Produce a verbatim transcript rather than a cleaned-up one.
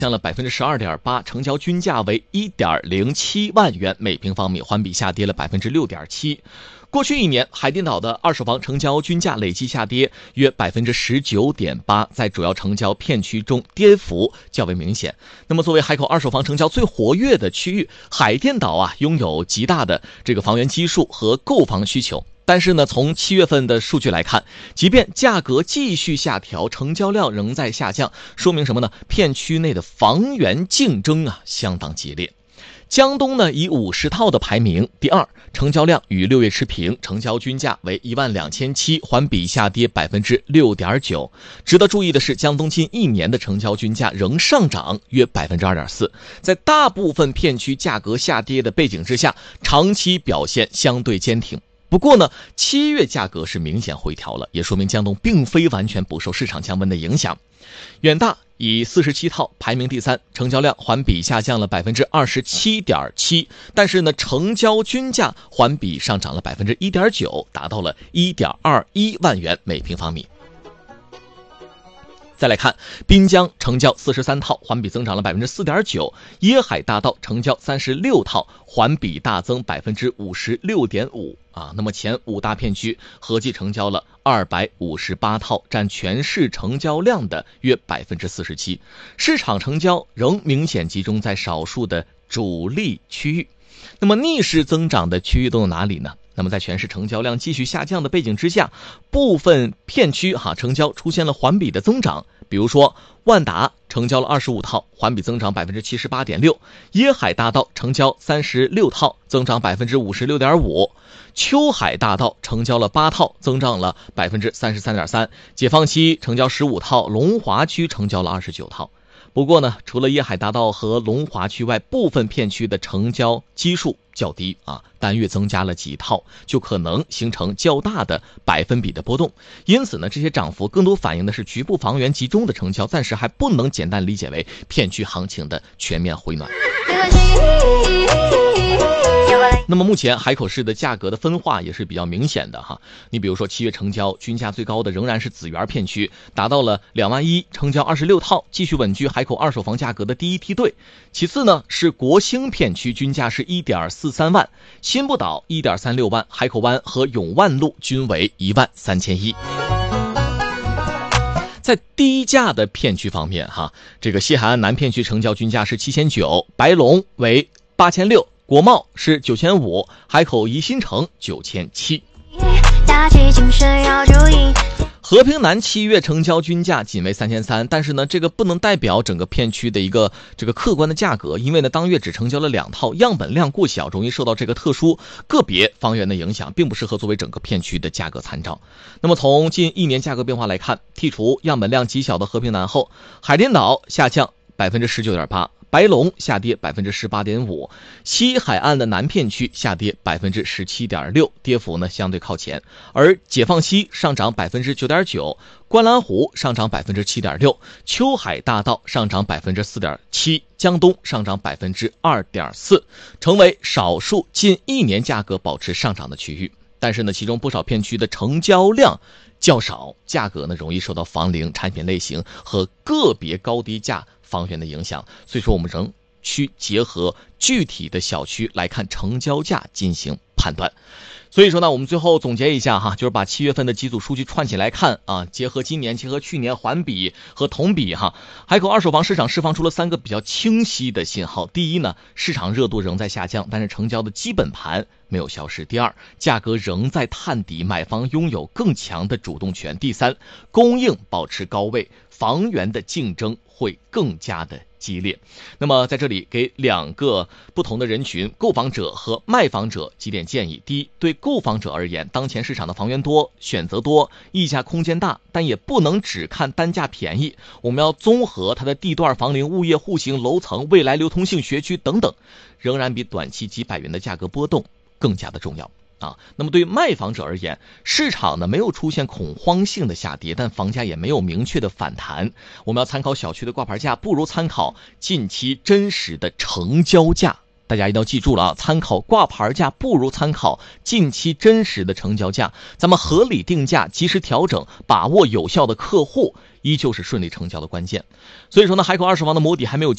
降了 百分之十二点八， 成交均价为 一点零七万元每平方米，环比下跌了 百分之六点七。过去一年，海淀岛的二手房成交均价累计下跌约 百分之十九点八， 在主要成交片区中跌幅较为明显。那么作为海口二手房成交最活跃的区域，海淀岛啊拥有极大的这个房源基数和购房需求。但是呢，从七月份的数据来看，即便价格继续下调，成交量仍在下降，说明什么呢？片区内的房源竞争啊相当激烈。江东呢以五十套的排名第二，成交量与六月持平，成交均价为一万两千七，环比下跌 百分之六点九。值得注意的是，江东近一年的成交均价仍上涨约 百分之二点四， 在大部分片区价格下跌的背景之下，长期表现相对坚挺。不过呢，七月价格是明显回调了，也说明江东并非完全不受市场降温的影响。远大以四十七套排名第三，成交量环比下降了 百分之二十七点七， 但是呢，成交均价环比上涨了 百分之一点九， 达到了 一点二一万元每平方米。再来看滨江成交四十三套，环比增长了 百分之四点九， 椰海大道成交三十六套，环比大增 百分之五十六点五。啊，那么前五大片区合计成交了二百五十八套，占全市成交量的约 百分之四十七。 市场成交仍明显集中在少数的主力区域。那么逆势增长的区域都有哪里呢？那么在全市成交量继续下降的背景之下，部分片区哈成交出现了环比的增长。比如说万达成交了二十五套，环比增长 百分之七十八点六， 椰海大道成交三十六套，增长 百分之五十六点五， 秋海大道成交了八套，增长了 百分之三十三点三， 解放西成交十五套，龙华区成交了二十九套。不过呢，除了椰海大道和龙华区外，部分片区的成交基数较低啊，单月增加了几套，就可能形成较大的百分比的波动。因此呢，这些涨幅更多反映的是局部房源集中的成交，暂时还不能简单理解为片区行情的全面回暖。那么目前海口市的价格的分化也是比较明显的哈。你比如说七月成交均价最高的仍然是紫园片区，达到了两万一，成交二十六套，继续稳居海口二手房价格的第一梯队。其次呢是国兴片区，均价是 一点四三万，新不岛 一点三六万，海口湾和永万路均为一万三千一。在低价的片区方面哈，这个西海岸南片区成交均价是七千九，白龙为八千六，国贸是九千五，海口宜新城九千七。和平南七月成交均价仅为三千三，但是呢，这个不能代表整个片区的一个这个客观的价格，因为呢，当月只成交了两套，样本量过小，容易受到这个特殊个别房源的影响，并不适合作为整个片区的价格参照。那么从近一年价格变化来看，剔除样本量极小的和平南后，海淀岛下降 百分之十九点八，白龙下跌 百分之十八点五， 西海岸的南片区下跌 百分之十七点六， 跌幅呢相对靠前。而解放西上涨 百分之九点九， 观澜湖上涨 百分之七点六， 秋海大道上涨 百分之四点七， 江东上涨 百分之二点四， 成为少数近一年价格保持上涨的区域。但是呢，其中不少片区的成交量较少，价格呢容易受到房龄、产品类型和个别高低价房源的影响，所以说我们仍需结合具体的小区来看成交价进行判断。所以说呢，我们最后总结一下哈，就是把七月份的几组数据串起来看啊，结合今年、结合去年环比和同比哈，海口二手房市场释放出了三个比较清晰的信号。第一呢，市场热度仍在下降，但是成交的基本盘没有消失。第二，价格仍在探底，买方拥有更强的主动权。第三，供应保持高位，房源的竞争会更加的激烈。那么在这里给两个不同的人群，购房者和卖房者几点建议。第一，对购房者而言，当前市场的房源多，选择多，溢价空间大，但也不能只看单价便宜，我们要综合它的地段、房龄、物业、户型、楼层、未来流通性、学区等等，仍然比短期几百元的价格波动更加的重要啊。那么对卖房者而言，市场呢没有出现恐慌性的下跌，但房价也没有明确的反弹，我们要参考小区的挂牌价，不如参考近期真实的成交价。大家一定要记住了啊，参考挂牌价不如参考近期真实的成交价，咱们合理定价，及时调整，把握有效的客户，依旧是顺利成交的关键。所以说呢，海口二手房的摸底还没有